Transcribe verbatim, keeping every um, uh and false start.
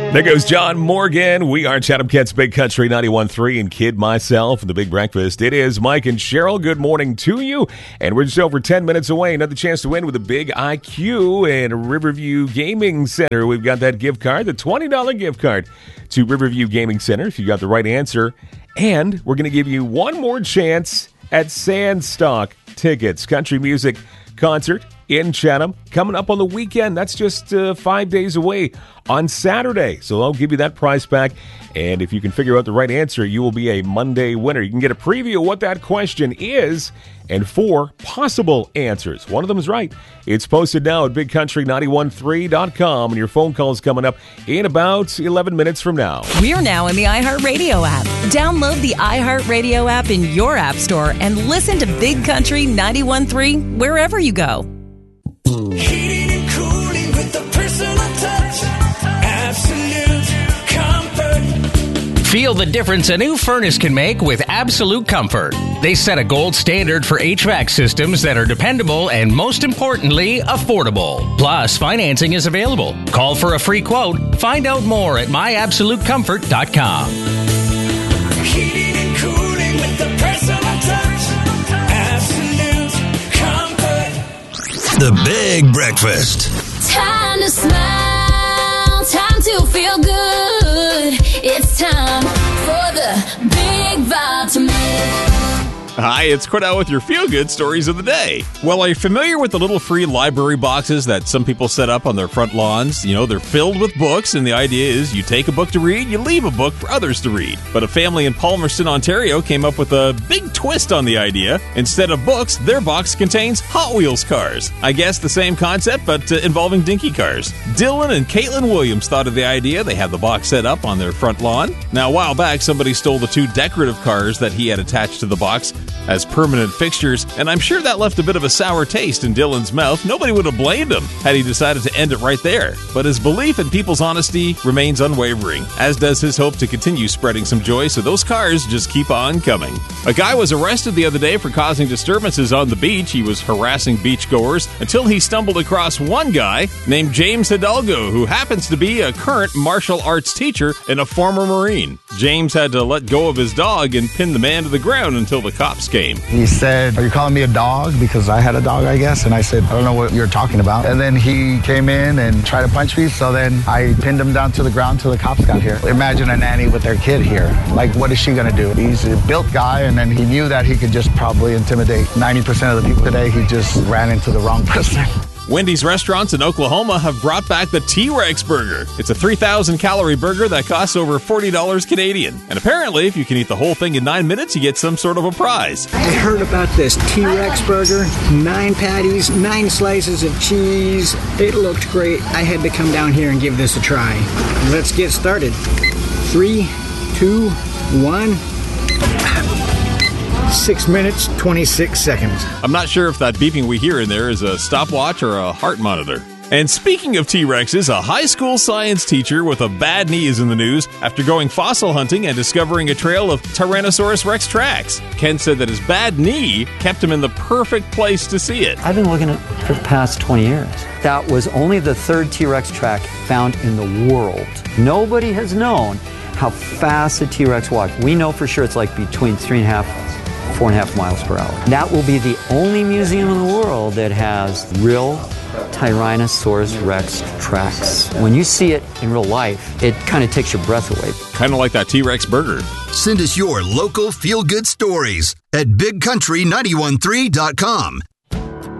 There goes John Morgan. We are Chatham Kent's Big Country ninety-one point three and Kid Myself and the Big Breakfast. It is Mike and Cheryl. Good morning to you. And we're just over ten minutes away. Another chance to win with a big I Q and Riverview Gaming Center. We've got that gift card, the twenty dollars gift card to Riverview Gaming Center if you got the right answer. And we're going to give you one more chance at Sandstock tickets. Country music concert in Chatham coming up on the weekend. That's just uh, five days away on Saturday. So I'll give you that prize back. And if you can figure out the right answer, you will be a Monday winner. You can get a preview of what that question is and four possible answers. One of them is right. It's posted now at big country nine one three dot com, and your phone call is coming up in about eleven minutes from now. We're now in the iHeartRadio app. Download the iHeartRadio app in your app store and listen to Big Country ninety-one point three wherever you go. Heating and cooling with the personal touch. Absolute comfort. Feel the difference a new furnace can make with Absolute Comfort. They set a gold standard for H V A C systems that are dependable and, most importantly, affordable. Plus, financing is available. Call for a free quote. Find out more at my absolute comfort dot com. Heating and cooling with the personal touch. Absolute comfort. The Big Breakfast. Time to smile, time to feel good. It's time for the Big Vitamin. Hi, it's Cordell with your feel-good stories of the day. Well, are you familiar with the little free library boxes that some people set up on their front lawns? You know, they're filled with books, and the idea is you take a book to read, you leave a book for others to read. But a family in Palmerston, Ontario came up with a big twist on the idea. Instead of books, their box contains Hot Wheels cars. I guess the same concept, but uh, involving dinky cars. Dylan and Caitlin Williams thought of the idea. They have the box set up on their front lawn. Now, a while back, somebody stole the two decorative cars that he had attached to the box as permanent fixtures, and I'm sure that left a bit of a sour taste in Dylan's mouth. Nobody would have blamed him had he decided to end it right there. But his belief in people's honesty remains unwavering, as does his hope to continue spreading some joy, so those cars just keep on coming. A guy was arrested the other day for causing disturbances on the beach. He was harassing beachgoers until he stumbled across one guy named James Hidalgo, who happens to be a current martial arts teacher and a former Marine. James had to let go of his dog and pin the man to the ground until the cops came. He said, "Are you calling me a dog?" Because I had a dog, I guess. And I said, "I don't know what you're talking about." And then he came in and tried to punch me. So then I pinned him down to the ground till the cops got here. Imagine a nanny with their kid here. Like, what is she going to do? He's a built guy, and then he knew that he could just probably intimidate ninety percent of the people today. He just ran into the wrong person. Wendy's restaurants in Oklahoma have brought back the T-Rex burger. It's a three thousand calorie burger that costs over forty dollars Canadian. And apparently, if you can eat the whole thing in nine minutes, you get some sort of a prize. I heard about this T-Rex burger. Nine patties, nine slices of cheese. It looked great. I had to come down here and give this a try. Let's get started. Three, two, one... Six minutes, twenty-six seconds. I'm not sure if that beeping we hear in there is a stopwatch or a heart monitor. And speaking of T-Rexes, a high school science teacher with a bad knee is in the news after going fossil hunting and discovering a trail of Tyrannosaurus Rex tracks. Ken said that his bad knee kept him in the perfect place to see it. I've been looking at it for the past twenty years. That was only the third T-Rex track found in the world. Nobody has known how fast a T-Rex walks. We know for sure it's like between three and a half four and a half miles per hour. That will be the only museum in the world that has real Tyrannosaurus Rex tracks. When you see it in real life, it kind of takes your breath away. Kind of like that T-Rex burger. Send us your local feel-good stories at big country nine one three dot com.